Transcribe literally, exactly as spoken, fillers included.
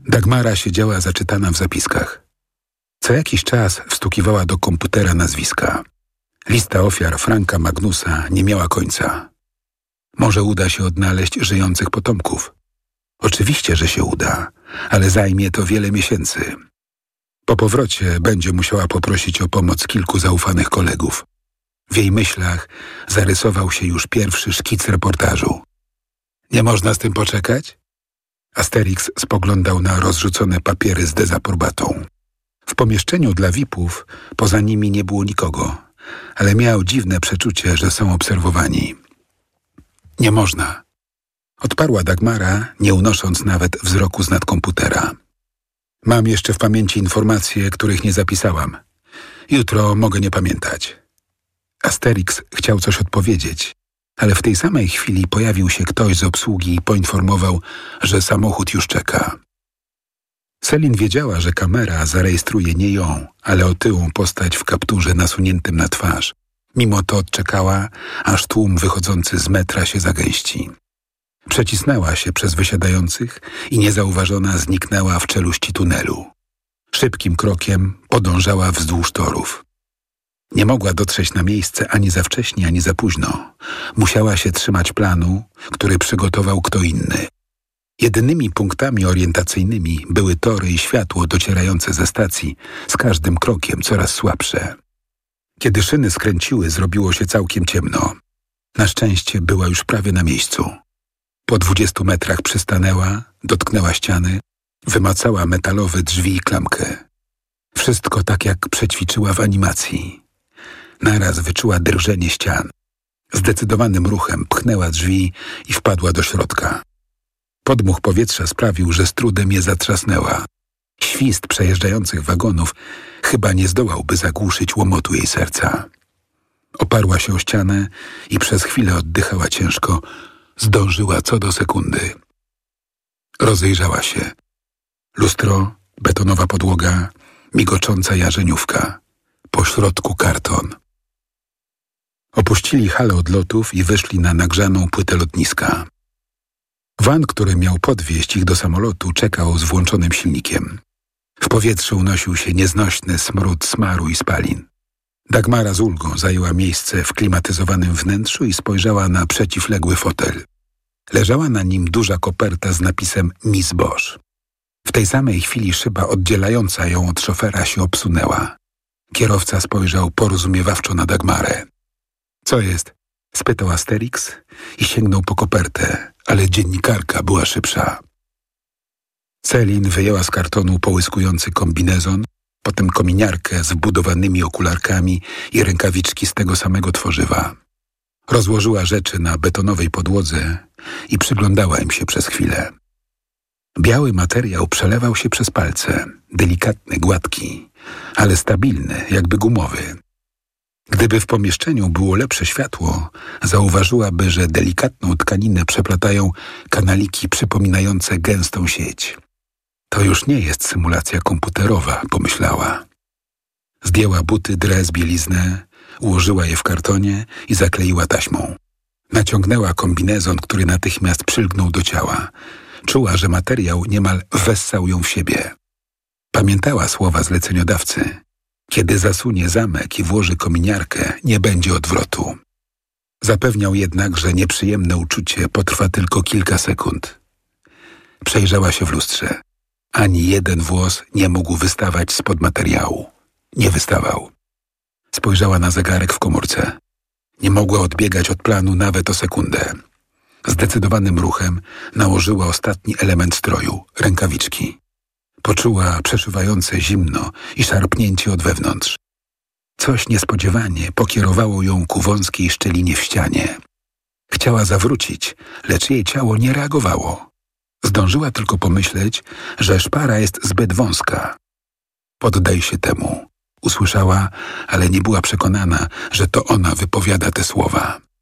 Dagmara siedziała zaczytana w zapiskach. Co jakiś czas wstukiwała do komputera nazwiska. Lista ofiar Franka Magnusa nie miała końca. Może uda się odnaleźć żyjących potomków. Oczywiście, że się uda, ale zajmie to wiele miesięcy. Po powrocie będzie musiała poprosić o pomoc kilku zaufanych kolegów. W jej myślach zarysował się już pierwszy szkic reportażu. Nie można z tym poczekać? Asterix spoglądał na rozrzucone papiery z dezaprobatą. W pomieszczeniu dla V I P-ów poza nimi nie było nikogo, ale miał dziwne przeczucie, że są obserwowani. Nie można, odparła Dagmara, nie unosząc nawet wzroku z nad komputera. Mam jeszcze w pamięci informacje, których nie zapisałam. Jutro mogę nie pamiętać. Asterix chciał coś odpowiedzieć, ale w tej samej chwili pojawił się ktoś z obsługi i poinformował, że samochód już czeka. Selin wiedziała, że kamera zarejestruje nie ją, ale otyłą postać w kapturze nasuniętym na twarz. Mimo to odczekała, aż tłum wychodzący z metra się zagęści. Przecisnęła się przez wysiadających i niezauważona zniknęła w czeluści tunelu. Szybkim krokiem podążała wzdłuż torów. Nie mogła dotrzeć na miejsce ani za wcześnie, ani za późno. Musiała się trzymać planu, który przygotował kto inny. Jedynymi punktami orientacyjnymi były tory i światło docierające ze stacji, z każdym krokiem coraz słabsze. Kiedy szyny skręciły, zrobiło się całkiem ciemno. Na szczęście była już prawie na miejscu. Po dwudziestu metrach przystanęła, dotknęła ściany, wymacała metalowe drzwi i klamkę. Wszystko tak jak przećwiczyła w animacji. Naraz wyczuła drżenie ścian. Zdecydowanym ruchem pchnęła drzwi i wpadła do środka. Podmuch powietrza sprawił, że z trudem je zatrzasnęła. Świst przejeżdżających wagonów chyba nie zdołałby zagłuszyć łomotu jej serca. Oparła się o ścianę i przez chwilę oddychała ciężko. Zdążyła co do sekundy. Rozejrzała się. Lustro, betonowa podłoga, migocząca jarzeniówka. Po środku karton. Opuścili halę odlotów i wyszli na nagrzaną płytę lotniska. Van, który miał podwieźć ich do samolotu, czekał z włączonym silnikiem. W powietrzu unosił się nieznośny smród smaru i spalin. Dagmara z ulgą zajęła miejsce w klimatyzowanym wnętrzu i spojrzała na przeciwległy fotel. Leżała na nim duża koperta z napisem Miss Bosch. W tej samej chwili szyba oddzielająca ją od szofera się obsunęła. Kierowca spojrzał porozumiewawczo na Dagmarę. Co jest? Spytał Asterix i sięgnął po kopertę, ale dziennikarka była szybsza. Selin wyjęła z kartonu połyskujący kombinezon, potem kominiarkę z wbudowanymi okularkami i rękawiczki z tego samego tworzywa. Rozłożyła rzeczy na betonowej podłodze i przyglądała im się przez chwilę. Biały materiał przelewał się przez palce, delikatny, gładki, ale stabilny, jakby gumowy. Gdyby w pomieszczeniu było lepsze światło, zauważyłaby, że delikatną tkaninę przeplatają kanaliki przypominające gęstą sieć. To już nie jest symulacja komputerowa, pomyślała. Zdjęła buty, dres, bieliznę, ułożyła je w kartonie i zakleiła taśmą. Naciągnęła kombinezon, który natychmiast przylgnął do ciała. Czuła, że materiał niemal wessał ją w siebie. Pamiętała słowa zleceniodawcy. Kiedy zasunie zamek i włoży kominiarkę, nie będzie odwrotu. Zapewniał jednak, że nieprzyjemne uczucie potrwa tylko kilka sekund. Przejrzała się w lustrze. Ani jeden włos nie mógł wystawać spod materiału. Nie wystawał. Spojrzała na zegarek w komórce. Nie mogła odbiegać od planu nawet o sekundę. Zdecydowanym ruchem nałożyła ostatni element stroju, rękawiczki. Poczuła przeszywające zimno i szarpnięcie od wewnątrz. Coś niespodziewanie pokierowało ją ku wąskiej szczelinie w ścianie. Chciała zawrócić, lecz jej ciało nie reagowało. Zdążyła tylko pomyśleć, że szpara jest zbyt wąska. Poddaj się temu, usłyszała, ale nie była przekonana, że to ona wypowiada te słowa.